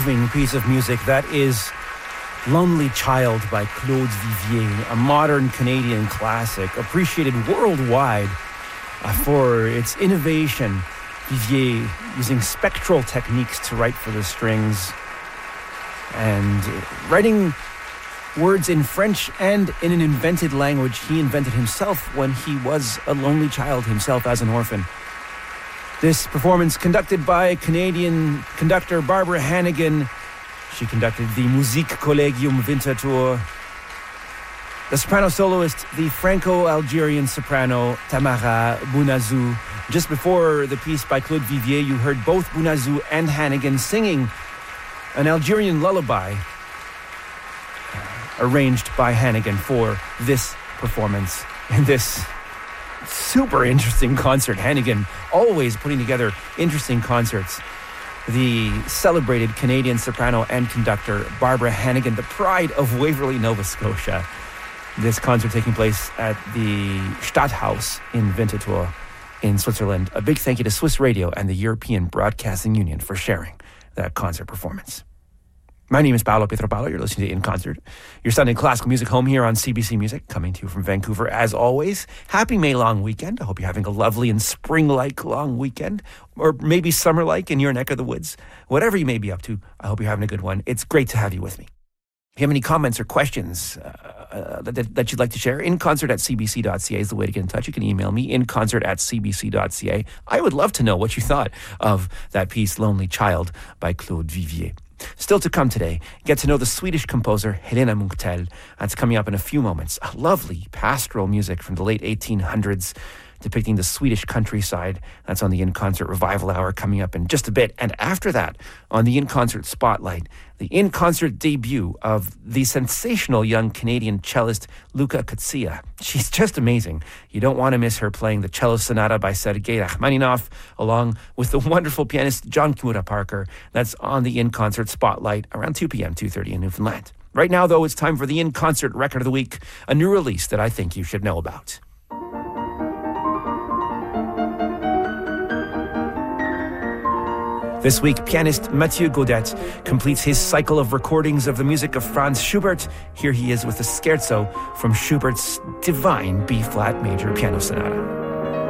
moving piece of music. That is Lonely Child by Claude Vivier, a modern Canadian classic, appreciated worldwide for its innovation. Vivier using spectral techniques to write for the strings and writing words in French and in an invented language he invented himself when he was a lonely child himself as an orphan. This performance conducted by Canadian conductor Barbara Hannigan. She conducted the Musikkollegium Winterthur. The soprano soloist, the Franco-Algerian soprano Tamara Bounazou. Just before the piece by Claude Vivier, you heard both Bounazou and Hannigan singing an Algerian lullaby arranged by Hannigan for this performance in this super interesting concert. Hannigan always putting together interesting concerts. The celebrated Canadian soprano and conductor Barbara Hannigan, the pride of Waverly, Nova Scotia. This concert taking place at the Stadthaus in Winterthur in Switzerland. A big thank you to Swiss Radio and the European Broadcasting Union for sharing that concert performance. My name is Paolo Pietropalo. You're listening to In Concert, your Sunday classical music home here on CBC Music, coming to you from Vancouver as always. Happy May long weekend. I hope you're having a lovely and spring-like long weekend, or maybe summer-like in your neck of the woods. Whatever you may be up to, I hope you're having a good one. It's great to have you with me. If you have any comments or questions that you'd like to share, inconcert@cbc.ca is the way to get in touch. You can email me, inconcert@cbc.ca. I would love to know what you thought of that piece, Lonely Child, by Claude Vivier. Still to come today, get to know the Swedish composer Helena Munkhtel. That's coming up in a few moments. A lovely pastoral music from the late 1800s depicting the Swedish countryside. That's on the In Concert Revival Hour coming up in just a bit. And after that, on the In Concert Spotlight, the In Concert debut of the sensational young Canadian cellist Luca Kutsia. She's just amazing. You don't want to miss her playing the cello sonata by Sergei Rachmaninoff, along with the wonderful pianist John Kimura Parker. That's on the In Concert Spotlight around 2 p.m., 2:30 in Newfoundland. Right now, though, it's time for the In Concert Record of the Week, a new release that I think you should know about. This week, pianist Mathieu Gaudet completes his cycle of recordings of the music of Franz Schubert. Here he is with a scherzo from Schubert's divine B-flat major piano sonata.